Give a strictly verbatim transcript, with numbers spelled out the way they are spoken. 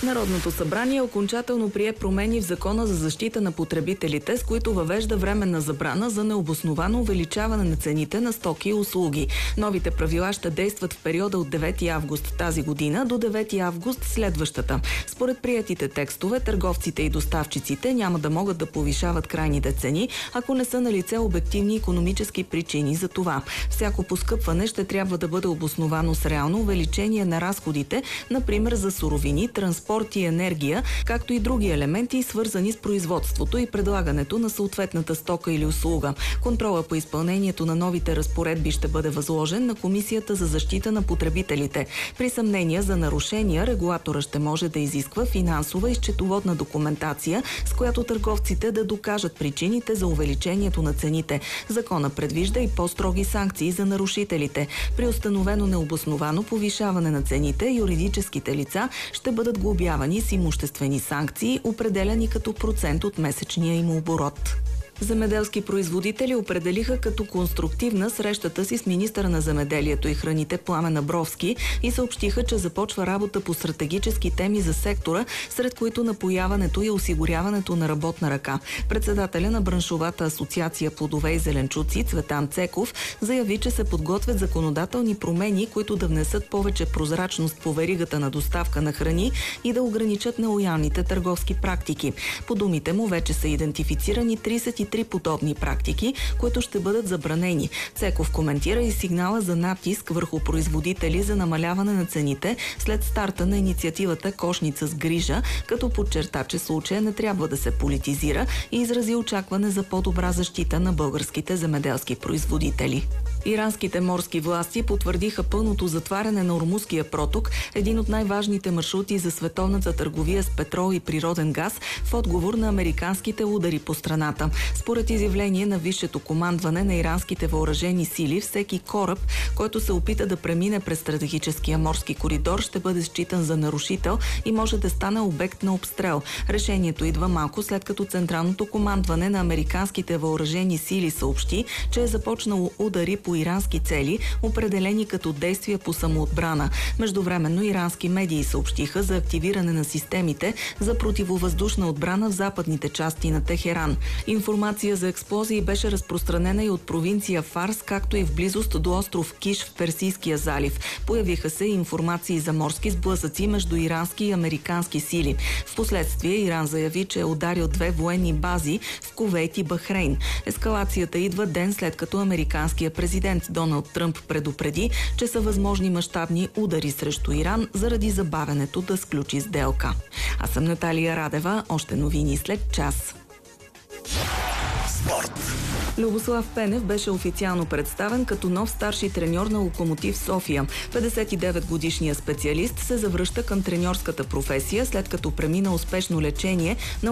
Народното събрание окончателно прие промени в Закона за защита на потребителите, с които въвежда временна забрана за необосновано увеличаване на цените на стоки и услуги. Новите правила ще действат в периода от девети август тази година до девети август следващата. Според приетите текстове, търговците и доставчиците няма да могат да повишават крайните цени, ако не са налице обективни икономически причини за това. Всяко поскъпване ще трябва да бъде обосновано с реално увеличение на разходите, например за суровини, транспорт и енергия, както и други елементи, свързани с производството и предлагането на съответната стока или услуга. Контрола по изпълнението на новите разпоредби ще бъде възложен на Комисията за защита на потребителите. При съмнения за нарушения, регулатора ще може да изисква финансова и счетоводна документация, с която търговците да докажат причините за увеличението на цените. Закона предвижда и по-строги санкции за нарушителите. При установено необосновано повишаване на цените, юридическите лица ще бъдат глобявани с имуществени санкции, определени като процент от месечния им оборот. Земеделски производители определиха като конструктивна срещата си с министъра на земеделието и храните Пламен Абровски и съобщиха, че започва работа по стратегически теми за сектора, сред които напояването и осигуряването на работна ръка. Председателя на браншовата асоциация Плодове и зеленчуци Цветан Цеков заяви, че се подготвят законодателни промени, които да внесат повече прозрачност по веригата на доставка на храни и да ограничат нелоялните търговски практики. По думите му вече са идентифицирани тридесет и три подобни практики, които ще бъдат забранени. Цеков коментира и сигнала за натиск върху производители за намаляване на цените след старта на инициативата Кошница с грижа, като подчерта, че случая не трябва да се политизира и изрази очакване за по-добра защита на българските земеделски производители. Иранските морски власти потвърдиха пълното затваряне на Ормузския проток, един от най-важните маршрути за световната търговия с петрол и природен газ, в отговор на американските удари по страната. Според изявление на висшето командване на иранските въоръжени сили, всеки кораб, който се опита да премине през стратегическия морски коридор, ще бъде считан за нарушител и може да стане обект на обстрел. Решението идва малко след като Централното командване на американските въоръжени сили съобщи, че е започнало удари по ирански цели, определени като действия по самоотбрана. Междувременно ирански медии съобщиха за активиране на системите за противовъздушна отбрана в западните части на Техеран. Информация за експлозии беше разпространена и от провинция Фарс, както и в близост до остров Киш в Персийския залив. Появиха се информации за морски сблъсъци между ирански и американски сили. Впоследствие Иран заяви, че е ударил две военни бази в Кувейт и Бахрейн. Ескалацията идва ден след като американският президент Доналд Тръмп предупреди, че са възможни мащабни удари срещу Иран заради забавянето да сключи сделка. Аз съм Наталия Радева. Още новини след час. Спорт. Любослав Пенев беше официално представен като нов старши треньор на Локомотив София. петдесет и девет годишният специалист се завръща към треньорската професия, след като премина успешно лечение на